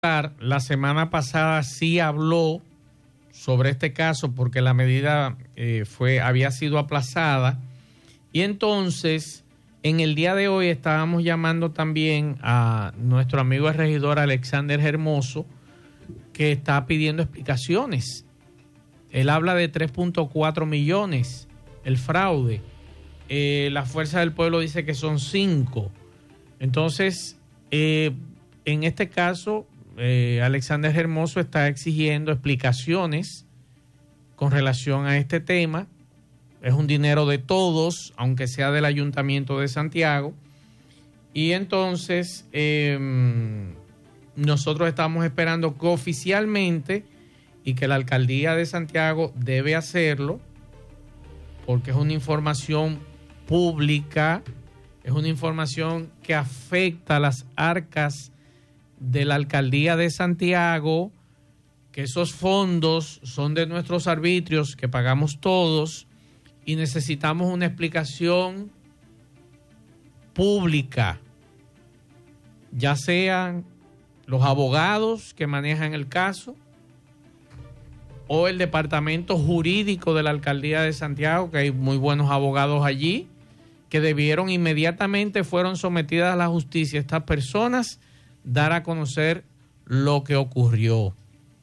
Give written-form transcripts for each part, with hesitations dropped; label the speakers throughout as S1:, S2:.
S1: La semana pasada sí habló sobre este caso porque la medida había sido aplazada, y entonces en el día de hoy estábamos llamando también a nuestro amigo el regidor Alexander Hermoso, que está pidiendo explicaciones. Él habla de 3.4 millones, el fraude. La Fuerza del Pueblo dice que son 5. Entonces, en este caso, Alexander Hermoso está exigiendo explicaciones con relación a este tema. Es un dinero de todos, aunque sea del Ayuntamiento de Santiago. Y entonces, nosotros estamos esperando que oficialmente, y que la Alcaldía de Santiago debe hacerlo, porque es una información pública, es una información que afecta a las arcas de la Alcaldía de Santiago, que esos fondos son de nuestros arbitrios que pagamos todos, y necesitamos una explicación pública, ya sean los abogados que manejan el caso o el departamento jurídico de la Alcaldía de Santiago, que hay muy buenos abogados allí, que debieron inmediatamente, fueron sometidas a la justicia estas personas, dar a conocer lo que ocurrió.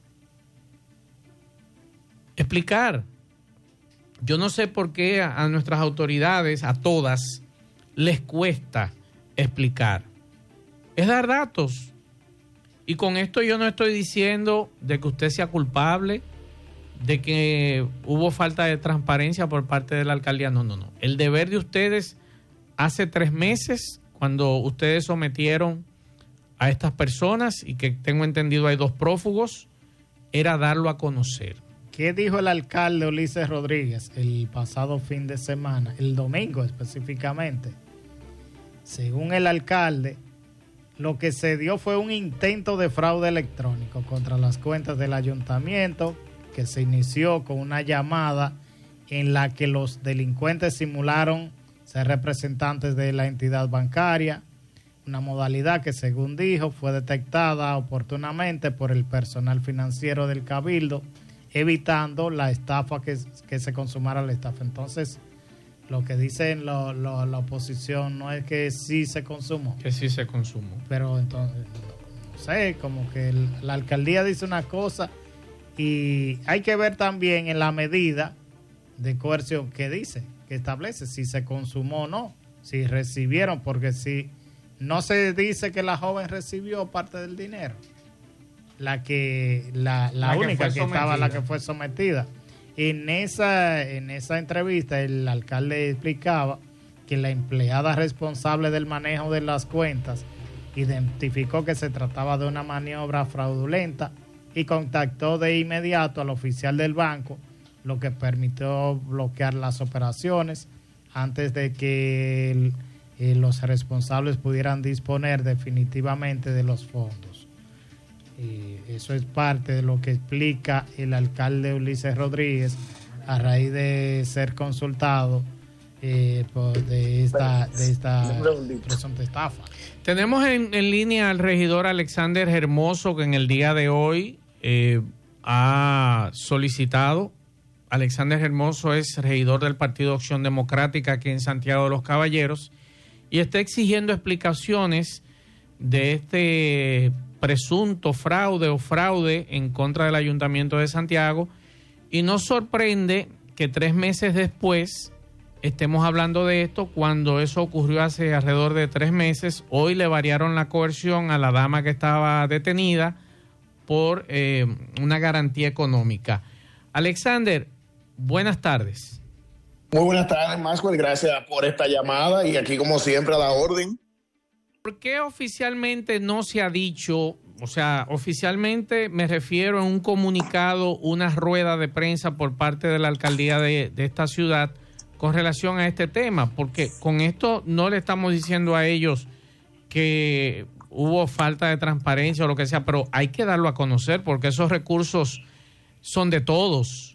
S1: Explicar. Yo no sé por qué a nuestras autoridades, a todas, les cuesta explicar. Es dar datos. Y con esto yo no estoy diciendo de que usted sea culpable, de que hubo falta de transparencia por parte de la alcaldía. No. El deber de ustedes hace 3 meses, cuando ustedes sometieron a estas personas, y que tengo entendido hay 2 prófugos, era darlo a conocer.
S2: ¿Qué dijo el alcalde Ulises Rodríguez el pasado fin de semana, el domingo específicamente? Según el alcalde, lo que se dio fue un intento de fraude electrónico contra las cuentas del ayuntamiento, que se inició con una llamada en la que los delincuentes simularon ser representantes de la entidad bancaria, una modalidad que, según dijo, fue detectada oportunamente por el personal financiero del Cabildo, evitando la estafa, que se consumara la estafa. Entonces, lo que dice la oposición no es que sí se consumó.
S1: Que sí se consumó.
S2: Pero entonces, no sé, como que la alcaldía dice una cosa, y hay que ver también en la medida de coerción que dice, que establece si se consumó o no, si recibieron, porque si no se dice que la joven recibió parte del dinero, la única que estaba, la que fue sometida. En esa entrevista el alcalde explicaba que la empleada responsable del manejo de las cuentas identificó que se trataba de una maniobra fraudulenta y contactó de inmediato al oficial del banco, lo que permitió bloquear las operaciones antes de que los responsables pudieran disponer definitivamente de los fondos. Eso es parte de lo que explica el alcalde Ulises Rodríguez a raíz de ser consultado de esta presunta estafa.
S1: Tenemos en línea al regidor Alexander Hermoso, que en el día de hoy ha solicitado. Alexander Hermoso es regidor del Partido Acción Democrática aquí en Santiago de los Caballeros, y está exigiendo explicaciones de este presunto fraude en contra del Ayuntamiento de Santiago, y nos sorprende que 3 meses después estemos hablando de esto, cuando eso ocurrió hace alrededor de 3 meses. Hoy le variaron la coerción a la dama que estaba detenida por una garantía económica. Alexander, buenas tardes.
S3: Muy buenas tardes, Maxwell. Gracias por esta llamada, y aquí como siempre a la orden.
S1: ¿Por qué oficialmente no se ha dicho, o sea, oficialmente me refiero a un comunicado, una rueda de prensa por parte de la alcaldía de esta ciudad con relación a este tema? Porque con esto no le estamos diciendo a ellos que hubo falta de transparencia o lo que sea, pero hay que darlo a conocer porque esos recursos son de todos.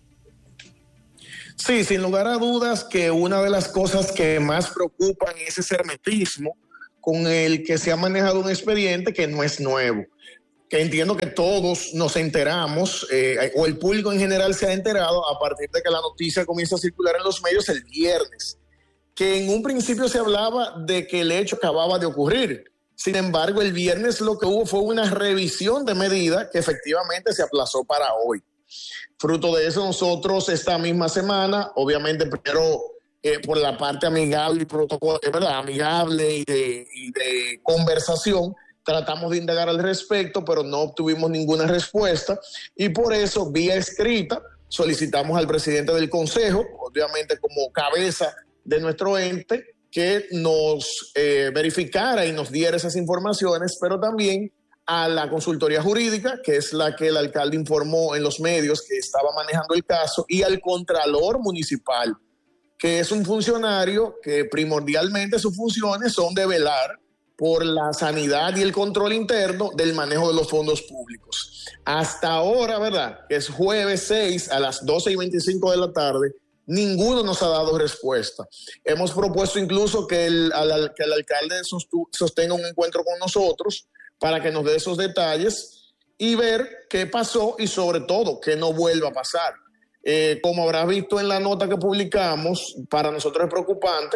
S3: Sí, sin lugar a dudas que una de las cosas que más preocupan es ese hermetismo con el que se ha manejado un expediente que no es nuevo, que entiendo que todos nos enteramos, o el público en general se ha enterado a partir de que la noticia comienza a circular en los medios el viernes, que en un principio se hablaba de que el hecho acababa de ocurrir. Sin embargo, el viernes lo que hubo fue una revisión de medida que efectivamente se aplazó para hoy. Fruto de eso, nosotros esta misma semana, obviamente primero por la parte amigable y protocolo, ¿verdad? Amigable y de conversación, tratamos de indagar al respecto, pero no obtuvimos ninguna respuesta y por eso, vía escrita, solicitamos al presidente del Consejo, obviamente como cabeza de nuestro ente, que nos verificara y nos diera esas informaciones, pero también a la consultoría jurídica, que es la que el alcalde informó en los medios que estaba manejando el caso, y al contralor municipal, que es un funcionario que primordialmente sus funciones son de velar por la sanidad y el control interno del manejo de los fondos públicos. Hasta ahora, ¿verdad? Que es jueves 6 a las 12:25 de la tarde, ninguno nos ha dado respuesta. Hemos propuesto incluso que el alcalde sostenga un encuentro con nosotros para que nos dé esos detalles y ver qué pasó y sobre todo que no vuelva a pasar. Como habrás visto en la nota que publicamos, para nosotros es preocupante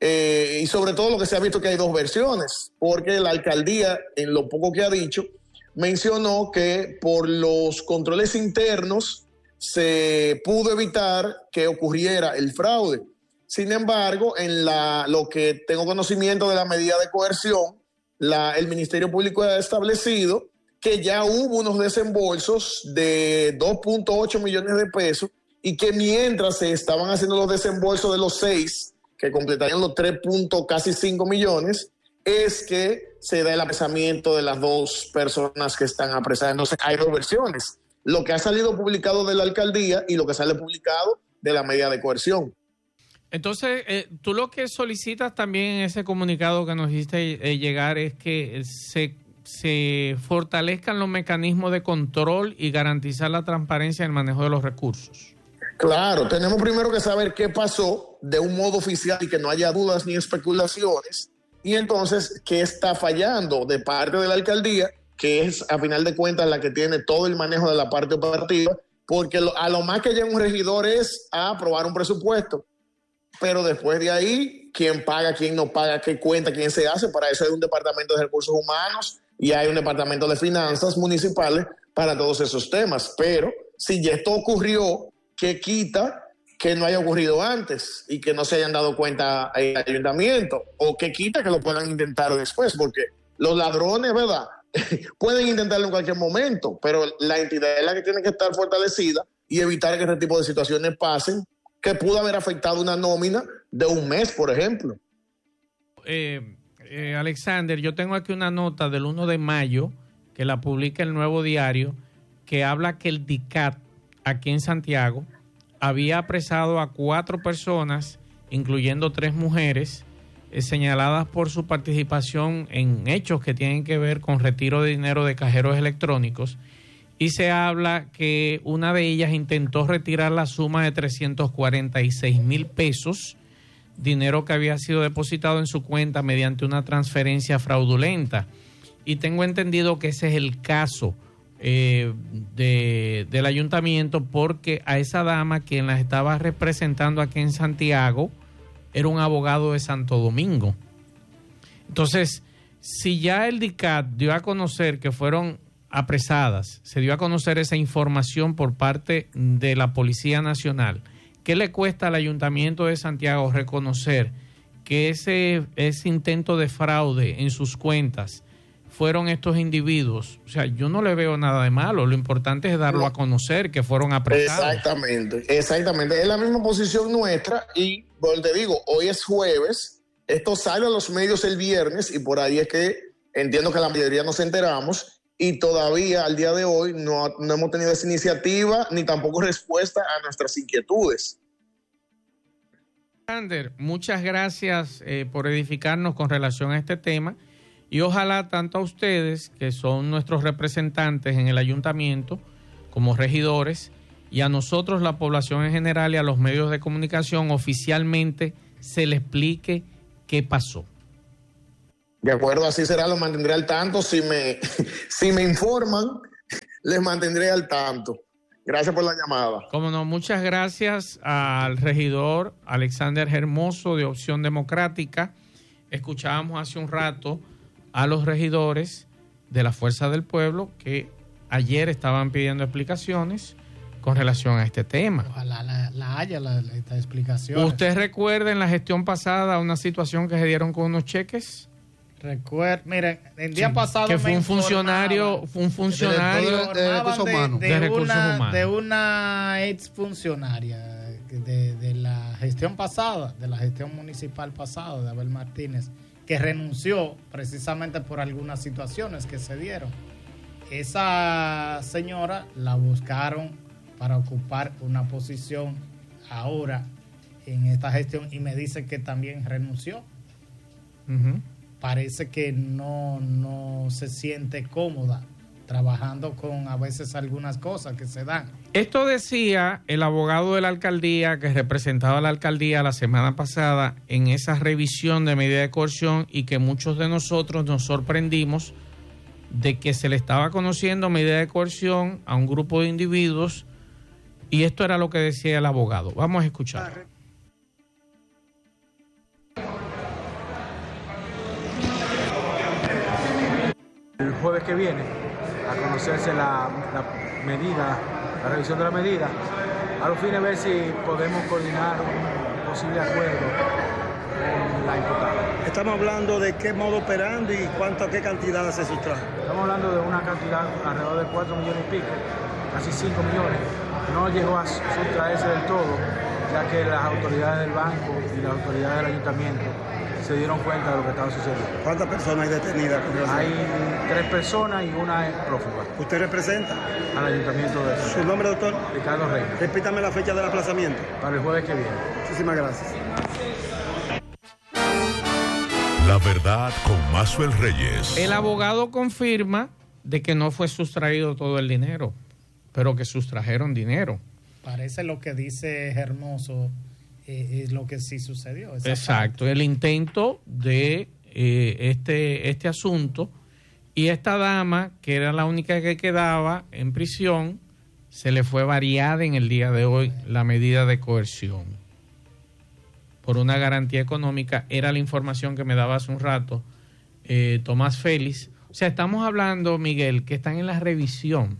S3: y sobre todo lo que se ha visto que hay dos versiones, porque la alcaldía, en lo poco que ha dicho, mencionó que por los controles internos se pudo evitar que ocurriera el fraude. Sin embargo, en lo que tengo conocimiento de la medida de coerción, el Ministerio Público ha establecido que ya hubo unos desembolsos de 2.8 millones de pesos y que mientras se estaban haciendo los desembolsos de los 6, que completarían los 3.5 millones, es que se da el apresamiento de las dos personas que están apresadas. Entonces hay dos versiones, lo que ha salido publicado de la alcaldía y lo que sale publicado de la medida de coerción.
S1: Entonces, tú lo que solicitas también en ese comunicado que nos hiciste llegar es que se fortalezcan los mecanismos de control y garantizar la transparencia en el manejo de los recursos.
S3: Claro, tenemos primero que saber qué pasó de un modo oficial y que no haya dudas ni especulaciones, y entonces qué está fallando de parte de la alcaldía, que es a final de cuentas la que tiene todo el manejo de la parte operativa, porque a lo más que llega un regidor es a aprobar un presupuesto, pero después de ahí, quién paga, quién no paga, qué cuenta, quién se hace, para eso hay un departamento de recursos humanos y hay un departamento de finanzas municipales para todos esos temas. Pero si ya esto ocurrió, ¿qué quita que no haya ocurrido antes y que no se hayan dado cuenta en el ayuntamiento? ¿O qué quita que lo puedan intentar después? Porque los ladrones, ¿verdad? Pueden intentarlo en cualquier momento, pero la entidad es la que tiene que estar fortalecida y evitar que este tipo de situaciones pasen, que pudo haber afectado una nómina de un mes, por ejemplo.
S1: Alexander, yo tengo aquí una nota del 1 de mayo que la publica el Nuevo Diario, que habla que el DICAT aquí en Santiago había apresado a 4 personas, incluyendo 3 mujeres, señaladas por su participación en hechos que tienen que ver con retiro de dinero de cajeros electrónicos, y se habla que una de ellas intentó retirar la suma de 346,000 pesos, dinero que había sido depositado en su cuenta mediante una transferencia fraudulenta. Y tengo entendido que ese es el caso del ayuntamiento, porque a esa dama, quien la estaba representando aquí en Santiago, era un abogado de Santo Domingo. Entonces, si ya el DICAT dio a conocer que fueron apresadas, se dio a conocer esa información por parte de la Policía Nacional, ¿qué le cuesta al Ayuntamiento de Santiago reconocer que ese intento de fraude en sus cuentas fueron estos individuos? O sea, yo no le veo nada de malo, lo importante es darlo a conocer que fueron apresados.
S3: Exactamente, es la misma posición nuestra y, bueno, te digo, hoy es jueves, esto sale a los medios el viernes y por ahí es que entiendo que la mayoría nos enteramos. Y todavía al día de hoy no hemos tenido esa iniciativa ni tampoco respuesta a nuestras inquietudes.
S1: Alexander, muchas gracias por edificarnos con relación a este tema y ojalá tanto a ustedes, que son nuestros representantes en el ayuntamiento, como regidores, y a nosotros, la población en general, y a los medios de comunicación, oficialmente se le explique qué pasó.
S3: De acuerdo, así será, lo mantendré al tanto. Si me informan, les mantendré al tanto. Gracias por la llamada.
S1: Cómo no, muchas gracias al regidor Alexander Hermoso de Opción Democrática. Escuchábamos hace un rato a los regidores de la Fuerza del Pueblo que ayer estaban pidiendo explicaciones con relación a este tema.
S2: Ojalá haya esta explicación.
S1: ¿Usted recuerda en la gestión pasada una situación que se dieron con unos cheques?
S2: Miren, el día pasado
S1: que fue un funcionario
S2: de
S1: recursos humanos.
S2: De una exfuncionaria de la gestión pasada, de la gestión municipal pasada, de Abel Martínez, que renunció precisamente por algunas situaciones que se dieron. Esa señora la buscaron para ocupar una posición ahora en esta gestión y me dice que también renunció. Parece que no se siente cómoda trabajando con a veces algunas cosas que se dan.
S1: Esto decía el abogado de la alcaldía que representaba a la alcaldía la semana pasada en esa revisión de medida de coerción y que muchos de nosotros nos sorprendimos de que se le estaba conociendo medida de coerción a un grupo de individuos y esto era lo que decía el abogado. Vamos a escuchar.
S4: El jueves que viene a conocerse la medida, la revisión de la medida, a los fines de ver si podemos coordinar un posible acuerdo con la imputada.
S5: Estamos hablando de qué modo operando y qué cantidad se sustrae.
S4: Estamos hablando de una cantidad alrededor de 4 millones y pico, casi 5 millones. No llegó a sustraerse del todo, ya que las autoridades del banco y las autoridades del ayuntamiento se dieron cuenta de lo que estaba sucediendo.
S5: ¿Cuántas personas hay detenidas?
S4: Hay 3 personas y una es prófuga.
S5: ¿Usted representa?
S4: Al ayuntamiento de...
S5: ¿Su nombre, doctor?
S4: Ricardo Reyes.
S5: Repítame la fecha del aplazamiento.
S4: Para el jueves que viene.
S5: Muchísimas gracias.
S6: La verdad con Maxwell Reyes.
S1: El abogado confirma de que no fue sustraído todo el dinero, pero que sustrajeron dinero.
S2: Parece lo que dice Hermoso. Es lo que sí sucedió.
S1: Exacto, el intento de este asunto y esta dama, que era la única que quedaba en prisión, se le fue variada en el día de hoy la medida de coerción por una garantía económica. Era la información que me daba hace un rato Tomás Félix. O sea, estamos hablando, Miguel, que están en la revisión.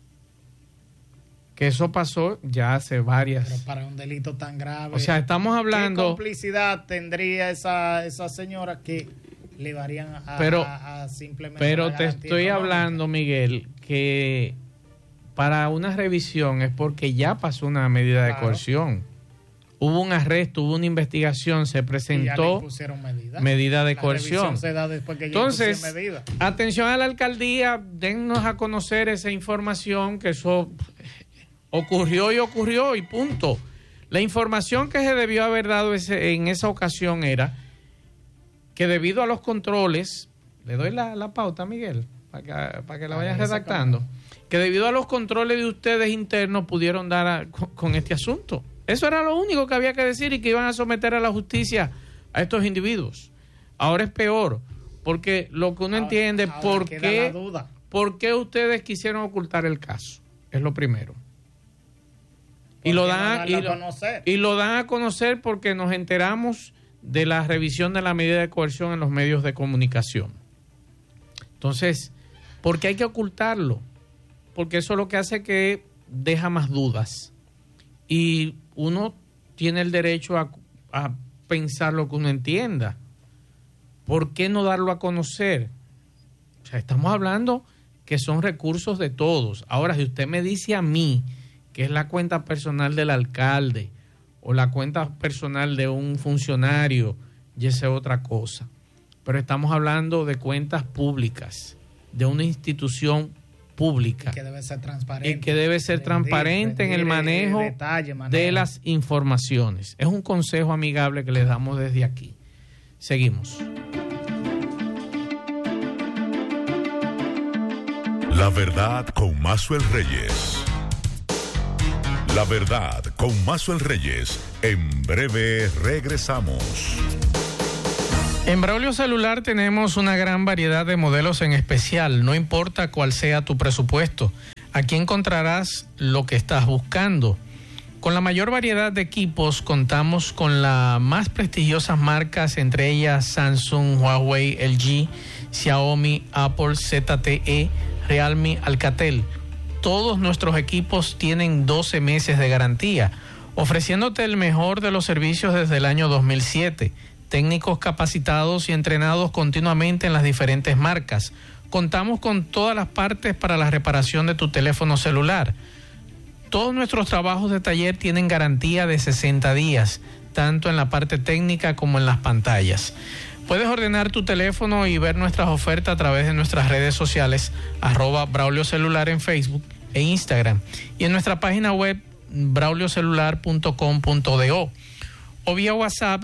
S1: Que eso pasó ya hace varias.
S2: Pero para un delito tan grave.
S1: O sea, estamos hablando.
S2: ¿Qué complicidad tendría esa señora que le varían a simplemente.
S1: Pero te estoy hablando, Miguel, que para una revisión es porque ya pasó una medida de coerción. Hubo un arresto, hubo una investigación, se presentó medida de coerción.
S2: Se da después que
S1: entonces,
S2: medida.
S1: Atención a la alcaldía, dennos a conocer esa información, que eso ocurrió y punto. La información que se debió haber dado en esa ocasión era que debido a los controles, le doy la pauta, Miguel, para que la vayan redactando, que debido a los controles de ustedes internos pudieron dar con este asunto. Eso era lo único que había que decir y que iban a someter a la justicia a estos individuos. Ahora es peor, porque lo que uno entiende, ¿por qué ustedes quisieron ocultar el caso? Es lo primero. Y lo dan a conocer porque nos enteramos de la revisión de la medida de coerción en los medios de comunicación. Entonces, ¿por qué hay que ocultarlo? Porque eso lo que hace que deja más dudas. Y uno tiene el derecho a pensar lo que uno entienda. ¿Por qué no darlo a conocer? O sea, estamos hablando que son recursos de todos. Ahora, si usted me dice a mí que es la cuenta personal del alcalde o la cuenta personal de un funcionario, y esa es otra cosa. Pero estamos hablando de cuentas públicas, de una institución pública.
S2: Y que debe ser transparente.
S1: Y que debe ser transparente en el manejo de las informaciones. Es un consejo amigable que les damos desde aquí. Seguimos.
S6: La verdad con Maxwell Reyes. La verdad con Maxwell Reyes. En breve regresamos.
S1: En Braulio Celular tenemos una gran variedad de modelos en especial, no importa cuál sea tu presupuesto. Aquí encontrarás lo que estás buscando. Con la mayor variedad de equipos contamos con las más prestigiosas marcas, entre ellas Samsung, Huawei, LG, Xiaomi, Apple, ZTE, Realme, Alcatel. Todos nuestros equipos tienen 12 meses de garantía, ofreciéndote el mejor de los servicios desde el año 2007. Técnicos capacitados y entrenados continuamente en las diferentes marcas. Contamos con todas las partes para la reparación de tu teléfono celular. Todos nuestros trabajos de taller tienen garantía de 60 días, tanto en la parte técnica como en las pantallas. Puedes ordenar tu teléfono y ver nuestras ofertas a través de nuestras redes sociales, @Braulio Celular en Facebook e Instagram, y en nuestra página web brauliocelular.com.do. o vía WhatsApp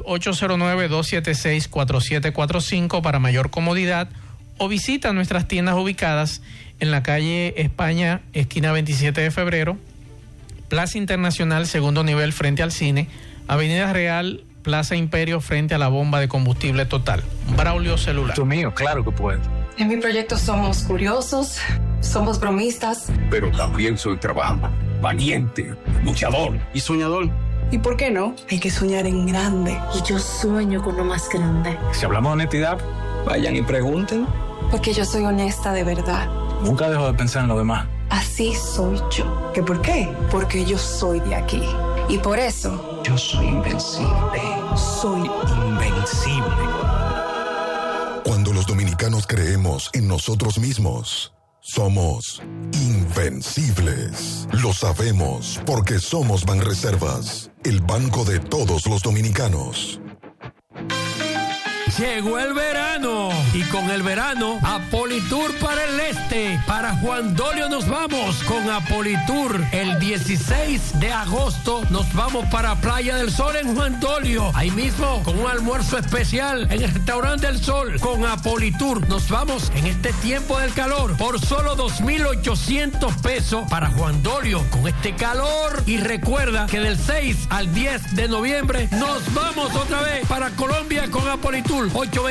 S1: 809-276-4745 para mayor comodidad, o visita nuestras tiendas ubicadas en la calle España, esquina 27 de febrero, Plaza Internacional, segundo nivel frente al cine, Avenida Real, Plaza Imperio frente a la bomba de combustible Total. Braulio Celular.
S7: Tú mío, claro que puedo.
S8: En mi proyecto somos curiosos, somos bromistas.
S9: Pero también soy trabajador, valiente, luchador y soñador.
S8: ¿Y por qué no? Hay que soñar en grande.
S10: Y yo sueño con lo más grande.
S7: Si hablamos de honestidad,
S9: Vayan y pregunten.
S8: Porque yo soy honesta de verdad.
S7: nunca dejo de pensar en lo demás.
S8: Así soy yo. ¿Qué por qué? Porque yo soy de aquí. Y por eso...
S9: Yo soy invencible.
S8: Soy
S9: invencible.
S6: Cuando los dominicanos creemos en nosotros mismos, somos invencibles. Lo sabemos porque somos Banreservas, el banco de todos los dominicanos.
S11: Llegó el verano y con el verano Apolitour para el este. Para Juan Dolio nos vamos con Apolitour. El 16 de agosto nos vamos para Playa del Sol en Juan Dolio. Ahí mismo con un almuerzo especial en el Restaurante del Sol con Apolitour. Nos vamos en este tiempo del calor por solo 2,800 pesos para Juan Dolio con este calor. Y recuerda que del 6 al 10 de noviembre nos vamos otra vez para Colombia con Apolitour.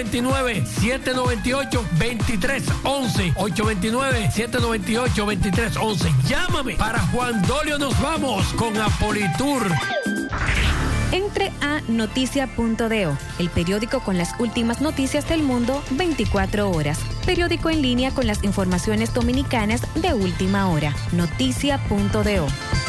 S11: 829-798-2311. 829-798-2311. Llámame. Para Juan Dolio nos vamos con Apolitour.
S12: Entre a noticia.do, el periódico con las últimas noticias del mundo 24 horas. Periódico en línea con las informaciones dominicanas de última hora. Noticia.do.